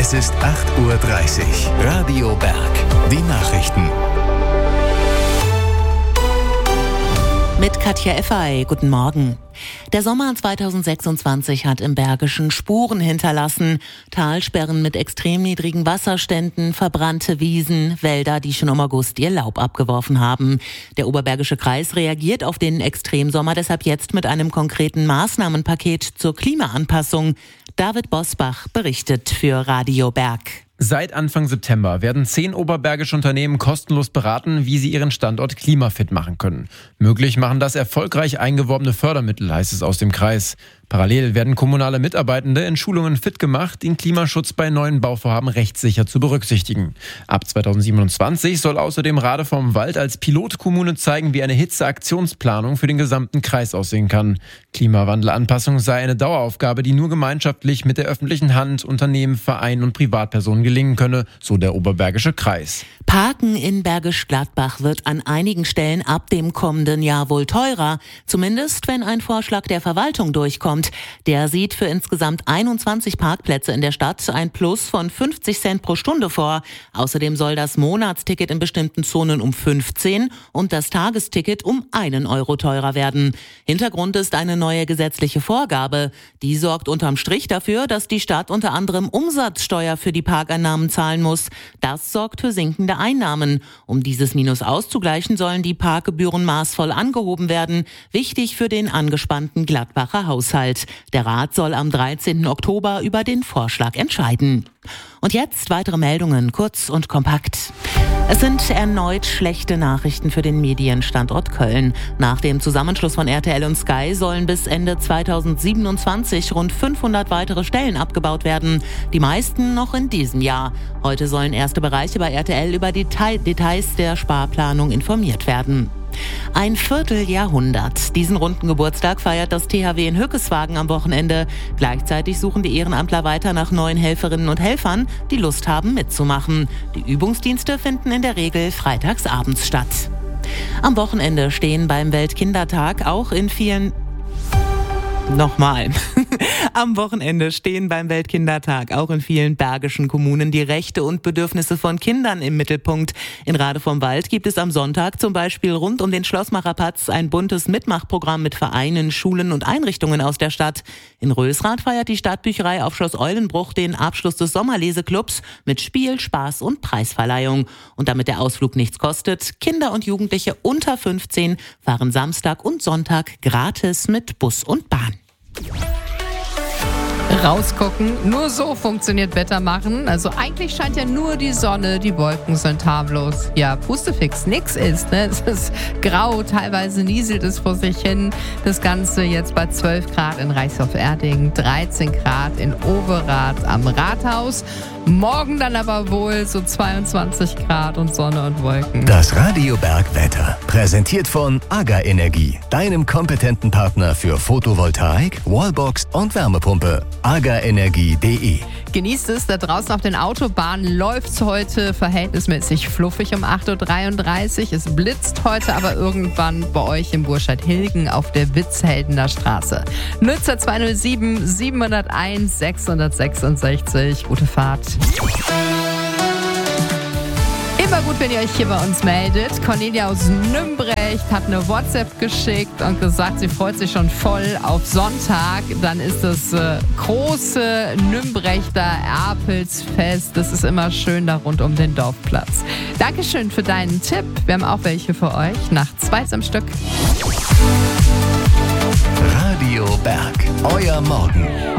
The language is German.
Es ist 8:30 Uhr. Radio Berg. Die Nachrichten. Mit Katja Effay, guten Morgen. Der Sommer 2026 hat im Bergischen Spuren hinterlassen. Talsperren mit extrem niedrigen Wasserständen, verbrannte Wiesen, Wälder, die schon im August ihr Laub abgeworfen haben. Der Oberbergische Kreis reagiert auf den Extremsommer deshalb jetzt mit einem konkreten Maßnahmenpaket zur Klimaanpassung. David Bosbach berichtet für Radio Berg. Seit Anfang September werden 10 oberbergische Unternehmen kostenlos beraten, wie sie ihren Standort klimafit machen können. Möglich machen das erfolgreich eingeworbene Fördermittel, heißt es aus dem Kreis. Parallel werden kommunale Mitarbeitende in Schulungen fit gemacht, den Klimaschutz bei neuen Bauvorhaben rechtssicher zu berücksichtigen. Ab 2027 soll außerdem Rade vom Wald als Pilotkommune zeigen, wie eine Hitzeaktionsplanung für den gesamten Kreis aussehen kann. Klimawandelanpassung sei eine Daueraufgabe, die nur gemeinschaftlich mit der öffentlichen Hand, Unternehmen, Vereinen und Privatpersonen gelingen könne, so der Oberbergische Kreis. Parken in Bergisch Gladbach wird an einigen Stellen ab dem kommenden Jahr wohl teurer. Zumindest, wenn ein Vorschlag der Verwaltung durchkommt. Der sieht für insgesamt 21 Parkplätze in der Stadt ein Plus von 50 Cent pro Stunde vor. Außerdem soll das Monatsticket in bestimmten Zonen um 15 und das Tagesticket um 1 Euro teurer werden. Hintergrund ist eine neue gesetzliche Vorgabe. Die sorgt unterm Strich dafür, dass die Stadt unter anderem Umsatzsteuer für die Parkeinnahmen zahlen muss. Das sorgt für sinkende Einnahmen. Um dieses Minus auszugleichen, sollen die Parkgebühren maßvoll angehoben werden. Wichtig für den angespannten Gladbacher Haushalt. Der Rat soll am 13. Oktober über den Vorschlag entscheiden. Und jetzt weitere Meldungen, kurz und kompakt. Es sind erneut schlechte Nachrichten für den Medienstandort Köln. Nach dem Zusammenschluss von RTL und Sky sollen bis Ende 2027 rund 500 weitere Stellen abgebaut werden. Die meisten noch in diesem Jahr. Heute sollen erste Bereiche bei RTL über Details der Sparplanung informiert werden. Ein Vierteljahrhundert. Diesen runden Geburtstag feiert das THW in Hückeswagen am Wochenende. Gleichzeitig suchen die Ehrenamtler weiter nach neuen Helferinnen und Helfern, die Lust haben mitzumachen. Die Übungsdienste finden in der Regel freitagsabends statt. Am Wochenende stehen beim Weltkindertag auch in vielen... Am Wochenende stehen beim Weltkindertag auch in vielen bergischen Kommunen die Rechte und Bedürfnisse von Kindern im Mittelpunkt. In Rade vom Wald gibt es am Sonntag zum Beispiel rund um den Schlossmacherplatz ein buntes Mitmachprogramm mit Vereinen, Schulen und Einrichtungen aus der Stadt. In Rösrath feiert die Stadtbücherei auf Schloss Eulenbruch den Abschluss des Sommerleseklubs mit Spiel, Spaß und Preisverleihung. Und damit der Ausflug nichts kostet, Kinder und Jugendliche unter 15 fahren Samstag und Sonntag gratis mit Bus und Bahn. Rausgucken, nur so funktioniert Wetter machen. Also eigentlich scheint ja nur die Sonne, die Wolken sind harmlos. Ja, pustefix, nix ist, ne? Es ist grau, teilweise nieselt es vor sich hin. Das Ganze jetzt bei 12 Grad in Reichshof-Erding, 13 Grad in Overath am Rathaus. Morgen dann aber wohl so 22 Grad und Sonne und Wolken. Das Radio Berg Wetter, präsentiert von AGA Energie, deinem kompetenten Partner für Photovoltaik, Wallbox und Wärmepumpe. agaenergie.de. Genießt es, da draußen auf den Autobahnen läuft's heute verhältnismäßig fluffig um 8:33 Uhr. Es blitzt heute aber irgendwann bei euch im Burscheid-Hilgen auf der Witzheldener Straße. Nutzer 207 701 666. Gute Fahrt. Immer gut, wenn ihr euch hier bei uns meldet. Cornelia aus Nümbrecht hat eine WhatsApp geschickt und gesagt, sie freut sich schon voll auf Sonntag. Dann ist das große Nümbrechter Erpelsfest. Das ist immer schön da rund um den Dorfplatz. Dankeschön für deinen Tipp. Wir haben auch welche für euch. Nachts 2 am Stück. Radio Berg, euer Morgen.